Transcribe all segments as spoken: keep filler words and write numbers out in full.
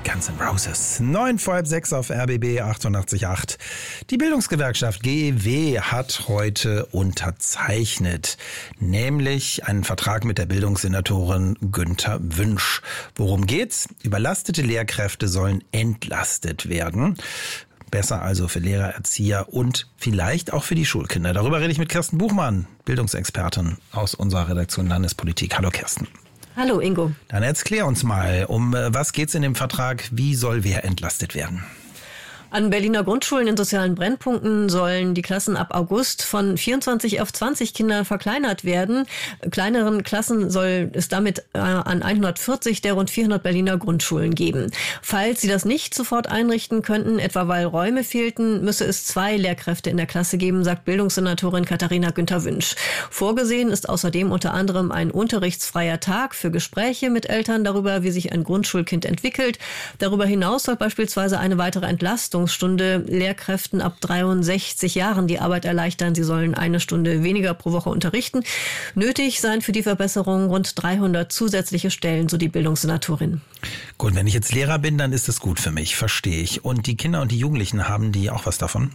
Guns N' Roses. Neun vor halb sechs auf R B B achtundachtzig Komma acht. Die Bildungsgewerkschaft G E W hat heute unterzeichnet, nämlich einen Vertrag mit der Bildungssenatorin Günther Wünsch. Worum geht's? Überlastete Lehrkräfte sollen entlastet werden. Besser also für Lehrer, Erzieher und vielleicht auch für die Schulkinder. Darüber rede ich mit Kirsten Buchmann, Bildungsexpertin aus unserer Redaktion Landespolitik. Hallo Kirsten. Hallo Ingo. Dann erklär uns mal, um was geht's in dem Vertrag? Wie soll wer entlastet werden? An Berliner Grundschulen in sozialen Brennpunkten sollen die Klassen ab August von vierundzwanzig auf zwanzig Kinder verkleinert werden. Kleineren Klassen soll es damit äh, an hundertvierzig der rund vierhundert Berliner Grundschulen geben. Falls sie das nicht sofort einrichten könnten, etwa weil Räume fehlten, müsse es zwei Lehrkräfte in der Klasse geben, sagt Bildungssenatorin Katharina Günther Wünsch. Vorgesehen ist außerdem unter anderem ein unterrichtsfreier Tag für Gespräche mit Eltern darüber, wie sich ein Grundschulkind entwickelt. Darüber hinaus soll beispielsweise eine weitere Entlastung Stunde Lehrkräften ab dreiundsechzig Jahren die Arbeit erleichtern. Sie sollen eine Stunde weniger pro Woche unterrichten. Nötig seien für die Verbesserung rund dreihundert zusätzliche Stellen, so die Bildungssenatorin. Gut, wenn ich jetzt Lehrer bin, dann ist das gut für mich, verstehe ich. Und die Kinder und die Jugendlichen, haben die auch was davon?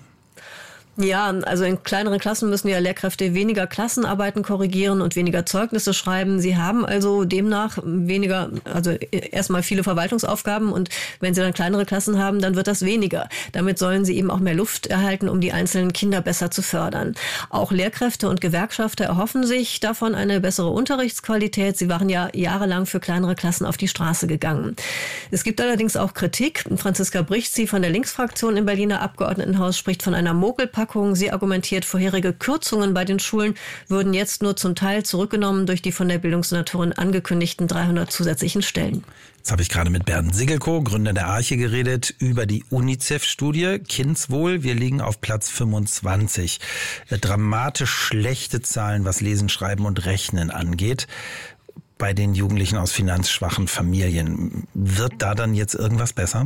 Ja, also in kleineren Klassen müssen ja Lehrkräfte weniger Klassenarbeiten korrigieren und weniger Zeugnisse schreiben. Sie haben also demnach weniger, also erstmal viele Verwaltungsaufgaben, und wenn sie dann kleinere Klassen haben, dann wird das weniger. Damit sollen sie eben auch mehr Luft erhalten, um die einzelnen Kinder besser zu fördern. Auch Lehrkräfte und Gewerkschafter erhoffen sich davon eine bessere Unterrichtsqualität. Sie waren ja jahrelang für kleinere Klassen auf die Straße gegangen. Es gibt allerdings auch Kritik. Franziska Brichtzi von der Linksfraktion im Berliner Abgeordnetenhaus spricht von einer Mogelpackung. Sie argumentiert, vorherige Kürzungen bei den Schulen würden jetzt nur zum Teil zurückgenommen durch die von der Bildungssenatorin angekündigten dreihundert zusätzlichen Stellen. Jetzt habe ich gerade mit Bernd Sigelko, Gründer der Arche, geredet über die UNICEF-Studie Kindswohl. Wir liegen auf Platz fünfundzwanzig. Dramatisch schlechte Zahlen, was Lesen, Schreiben und Rechnen angeht, bei den Jugendlichen aus finanzschwachen Familien. Wird da dann jetzt irgendwas besser?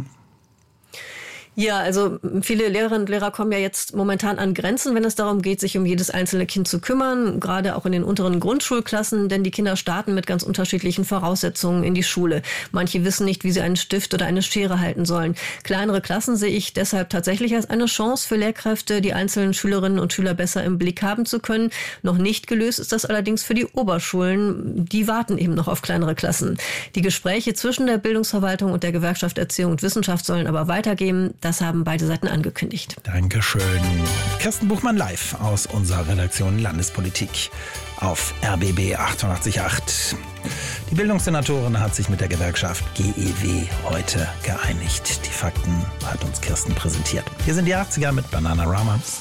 Ja, also viele Lehrerinnen und Lehrer kommen ja jetzt momentan an Grenzen, wenn es darum geht, sich um jedes einzelne Kind zu kümmern, gerade auch in den unteren Grundschulklassen, denn die Kinder starten mit ganz unterschiedlichen Voraussetzungen in die Schule. Manche wissen nicht, wie sie einen Stift oder eine Schere halten sollen. Kleinere Klassen sehe ich deshalb tatsächlich als eine Chance für Lehrkräfte, die einzelnen Schülerinnen und Schüler besser im Blick haben zu können. Noch nicht gelöst ist das allerdings für die Oberschulen. Die warten eben noch auf kleinere Klassen. Die Gespräche zwischen der Bildungsverwaltung und der Gewerkschaft Erziehung und Wissenschaft sollen aber weitergehen. Das haben beide Seiten angekündigt. Dankeschön. Kirsten Buchmann live aus unserer Redaktion Landespolitik auf R B B achtundachtzig Komma acht. Die Bildungssenatorin hat sich mit der Gewerkschaft G E W heute geeinigt. Die Fakten hat uns Kirsten präsentiert. Hier sind die achtziger mit Bananarama.